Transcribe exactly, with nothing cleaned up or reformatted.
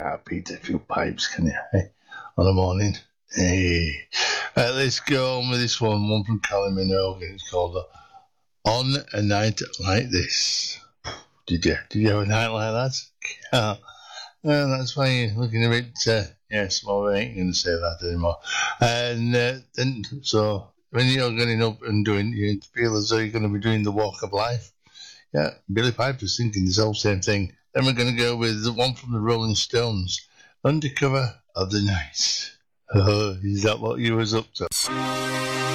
Ah, beat a few pipes, can you? Hey, on a morning. Hey. Right, let's go on with this one. One from Kylie Minogue. It's called uh, On a Night Like This. Did you? Did you have a night like that? Yeah. Well, that's why you're looking a bit, uh, yes, well, I ain't going to say that anymore. And uh, then, so, when you're getting up and doing, you feel as though you're going to be doing the walk of life. Yeah, Billy Piper's thinking the whole same thing. Then we're going to go with the one from the Rolling Stones, Undercover of the Night. Oh, is that what you was up to?